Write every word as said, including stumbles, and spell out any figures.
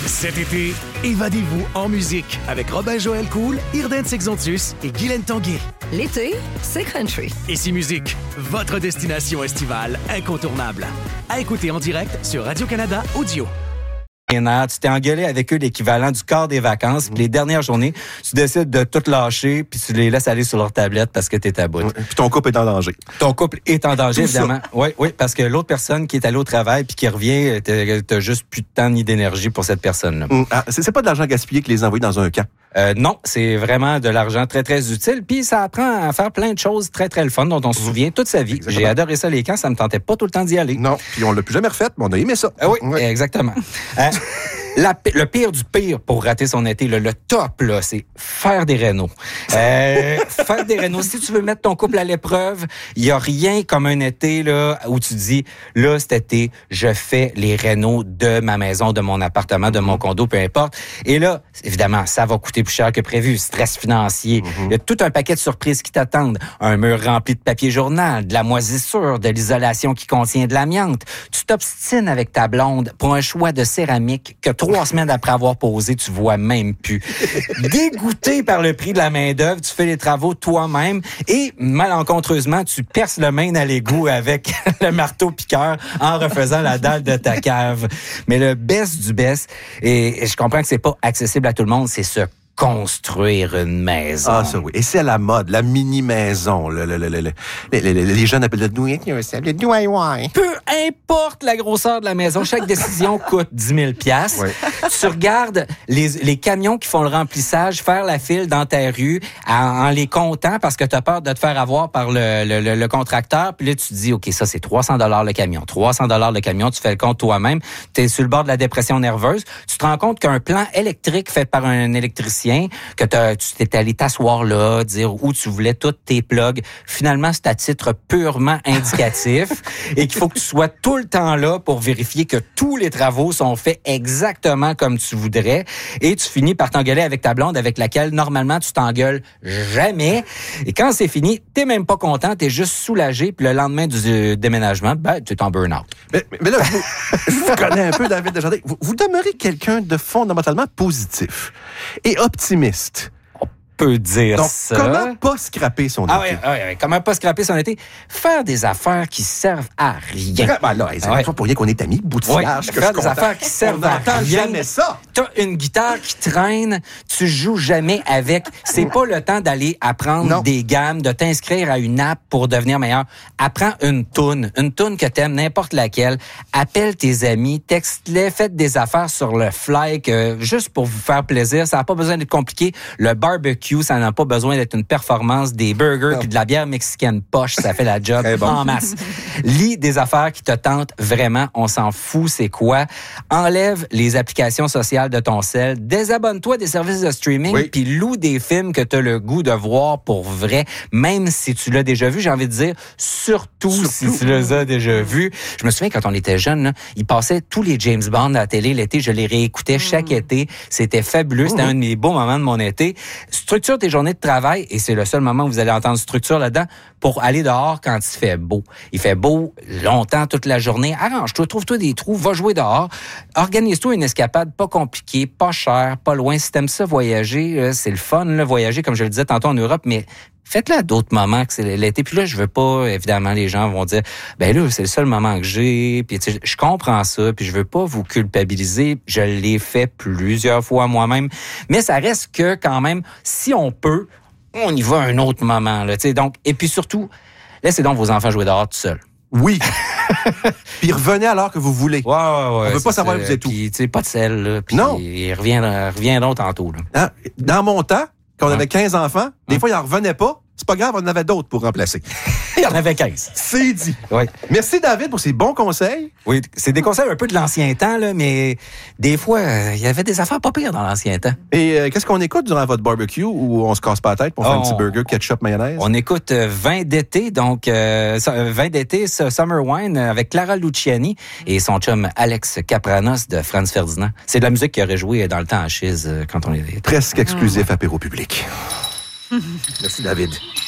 Cet été, évadez-vous en musique avec Robin-Joël Cool, Irden Sexontus et Guylaine Tanguay. L'été, c'est country. Ici Musique, votre destination estivale incontournable. À écouter en direct sur Radio-Canada Audio. Tu t'es engueulé avec eux l'équivalent du quart des vacances, puis les dernières journées, tu décides de tout lâcher, puis tu les laisses aller sur leur tablette parce que t'es à bout. Oui, puis ton couple est en danger. Ton couple est en danger, Tout évidemment. Oui, oui, parce que l'autre personne qui est allée au travail puis qui revient, t'as, t'as juste plus de temps ni d'énergie pour cette personne-là. Hum, ah, c'est, c'est pas de l'argent gaspillé que les envoyer dans un camp. Euh, non, c'est vraiment de l'argent très, très utile. Puis ça apprend à faire plein de choses très, très le fun dont on se souvient toute sa vie. Exactement. J'ai adoré ça, les camps. Ça me tentait pas tout le temps d'y aller. Non, puis on l'a plus jamais refait, mais on a aimé ça. Ah oui, ouais. Exactement. euh, La, le pire du pire pour rater son été, le, le top, là, c'est faire des rénaux. Euh, faire des rénaux. Si tu veux mettre ton couple à l'épreuve, il n'y a rien comme un été là où tu dis, là, cet été, je fais les rénaux de ma maison, de mon appartement, de mon condo, peu importe. Et là, évidemment, ça va coûter plus cher que prévu. Stress financier. Mm-hmm. Il y a tout un paquet de surprises qui t'attendent. Un mur rempli de papier journal, de la moisissure, de l'isolation qui contient de l'amiante. Tu t'obstines avec ta blonde pour un choix de céramique que trois semaines après avoir posé, tu vois même plus. Dégoûté par le prix de la main-d'œuvre, tu fais les travaux toi-même et, malencontreusement, tu perces le main à l'égout avec le marteau-piqueur en refaisant la dalle de ta cave. Mais le best du best, et je comprends que c'est pas accessible à tout le monde, c'est ce construire une maison. Ah, ça oui. Et c'est à la mode, la mini-maison. Le, le, le, le, le, les, les, les jeunes appellent le do it yourself, le D I Y. Peu importe la grosseur de la maison, chaque décision coûte dix mille dollars. Oui. Tu regardes les, les camions qui font le remplissage faire la file dans ta rue en, en les comptant parce que tu as peur de te faire avoir par le, le, le, le contracteur. Puis là, tu te dis, OK, ça, c'est trois cents dollars le camion. trois cents dollars le camion, tu fais le compte toi-même. Tu es sur le bord de la dépression nerveuse. Tu te rends compte qu'un plan électrique fait par un électricien, que tu t'es allé t'asseoir là, dire où tu voulais tous tes plugs. Finalement, c'est à titre purement indicatif et qu'il faut que tu sois tout le temps là pour vérifier que tous les travaux sont faits exactement comme tu voudrais. Et tu finis par t'engueuler avec ta blonde avec laquelle, normalement, tu t'engueules jamais. Et quand c'est fini, t'es même pas content, t'es juste soulagé. Puis le lendemain du déménagement, ben, tu es en burn-out. Mais, mais là, je vous, je vous connais un peu, David Desjardins. Vous, vous demeurez quelqu'un de fondamentalement positif et optimiste. Peut dire Donc, ça. comment pas scraper son ah été? Ah oui, oui, comment pas scraper son été? Faire des affaires qui servent à rien. Ben là, c'est ouais. pas pour rien qu'on est amis, bout de oui, village. Faire des affaires qui servent à rien. Jamais ça. T'as une guitare qui traîne, tu joues jamais avec. C'est pas le temps d'aller apprendre non. des gammes, de t'inscrire à une app pour devenir meilleur. Apprends une toune, une toune que t'aimes, n'importe laquelle. Appelle tes amis, texte-les, faites des affaires sur le fly, que, juste pour vous faire plaisir. Ça n'a pas besoin d'être compliqué. Le barbecue, ça n'a pas besoin d'être une performance. Des burgers puis de la bière mexicaine poche, ça fait la job bon. en masse. Lis des affaires qui te tentent vraiment. On s'en fout, c'est quoi. Enlève les applications sociales de ton cell. Désabonne-toi des services de streaming oui. puis loue des films que tu as le goût de voir pour vrai. Même si tu l'as déjà vu, j'ai envie de dire, surtout, surtout. si tu les as déjà vus. Je me souviens, quand on était jeunes, là, ils passaient tous les James Bond à la télé l'été. Je les réécoutais mmh. chaque été. C'était fabuleux. Mmh. C'était un de mes beaux moments de mon été. Structure tes journées de travail, et c'est le seul moment où vous allez entendre structure là-dedans, pour aller dehors quand il fait beau. Il fait beau longtemps, toute la journée. Arrange-toi, trouve-toi des trous, va jouer dehors. Organise-toi une escapade pas compliquée, pas chère, pas loin. Si t'aimes ça, voyager, c'est le fun, là, voyager, comme je le disais tantôt en Europe, mais faites-le à d'autres moments que c'est l'été. Puis là, je veux pas, évidemment, les gens vont dire, ben là, c'est le seul moment que j'ai. Puis tu sais, je comprends ça, puis je veux pas vous culpabiliser. Je l'ai fait plusieurs fois moi-même. Mais ça reste que, quand même, si on peut, on y va à un autre moment, là, tu sais. Donc, et puis surtout, laissez donc vos enfants jouer dehors tout seuls. Oui. Puis revenez à l'heure que vous voulez. Ouais, ouais, ouais. On veut pas savoir où vous êtes où. Puis, tu sais, pas de sel, là. Puis, non. Ils reviendront, reviendront tantôt, là. Hein? Dans mon temps, quand on hein? avait quinze enfants, des hein? fois, ils n'en revenaient pas. C'est pas grave, on en avait d'autres pour remplacer. Il y en avait quinze. C'est dit. Oui. Merci, David, pour ces bons conseils. Oui, c'est des conseils un peu de l'ancien temps, là, mais des fois, euh, il y avait des affaires pas pires dans l'ancien temps. Et euh, qu'est-ce qu'on écoute durant votre barbecue où on se casse pas la tête pour faire oh, un petit burger, ketchup, mayonnaise? On écoute euh, Vin d'été, donc euh, Vin d'été, Summer Wine, avec Clara Luciani et son chum Alex Capranos de Franz Ferdinand. C'est de la musique qui aurait joué dans le temps à Chiz euh, quand on était... Presque exclusif à Apéro Public. Merci, David.